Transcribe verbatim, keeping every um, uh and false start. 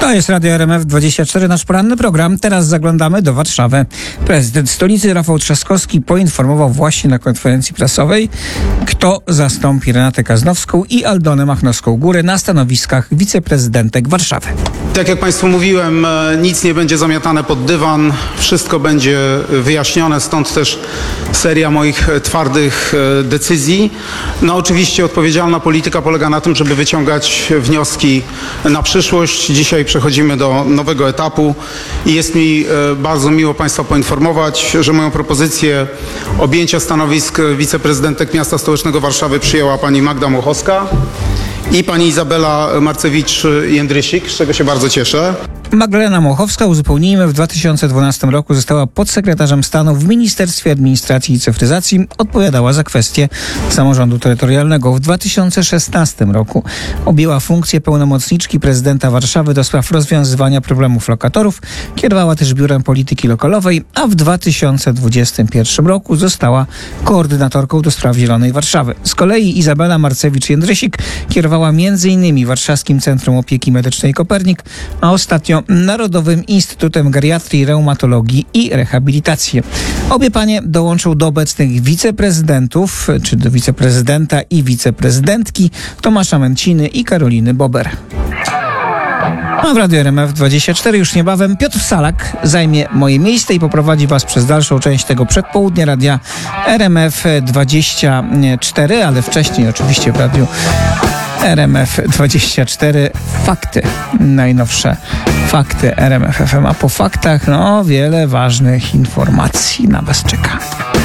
To jest Radio R M F dwadzieścia cztery, nasz poranny program. Teraz zaglądamy do Warszawy. Prezydent stolicy Rafał Trzaskowski poinformował właśnie na konferencji prasowej, kto zastąpi Renatę Kaznowską i Aldonę Machnowską-Górę na stanowiskach wiceprezydentek Warszawy. Tak jak Państwu mówiłem, nic nie będzie zamiatane pod dywan, wszystko będzie wyjaśnione, stąd też seria moich twardych decyzji. No oczywiście odpowiedzialna polityka polega na tym, żeby wyciągać wnioski na przyszłość. Dzisiaj przechodzimy do nowego etapu i jest mi bardzo miło Państwa poinformować, że moją propozycję objęcia stanowisk wiceprezydentek Miasta Stołecznego Warszawy przyjęła pani Magda Mochowska i pani Izabela Marcewicz-Jędrysik, z czego się bardzo cieszę. Magdalena Mochowska, uzupełnijmy, w dwa tysiące dwunastym roku została podsekretarzem stanu w Ministerstwie Administracji i Cyfryzacji. Odpowiadała za kwestie samorządu terytorialnego. W dwa tysiące szesnastym roku objęła funkcję pełnomocniczki prezydenta Warszawy do spraw rozwiązywania problemów lokatorów. Kierowała też Biurem Polityki Lokalowej, a w dwa tysiące dwudziestym pierwszym roku została koordynatorką do spraw Zielonej Warszawy. Z kolei Izabela Marcewicz-Jędrysik kierowała między innymi Warszawskim Centrum Opieki Medycznej Kopernik, a ostatnio Narodowym Instytutem Geriatrii, Reumatologii i Rehabilitacji. Obie panie dołączą do obecnych wiceprezydentów, czy do wiceprezydenta i wiceprezydentki Tomasza Męciny i Karoliny Bober. A w Radio R M F dwadzieścia cztery już niebawem Piotr Salak zajmie moje miejsce i poprowadzi Was przez dalszą część tego przedpołudnia Radia R M F dwadzieścia cztery, ale wcześniej oczywiście w Radiu R M F dwadzieścia cztery fakty, najnowsze fakty R M F F M, a po faktach no wiele ważnych informacji na Was czeka.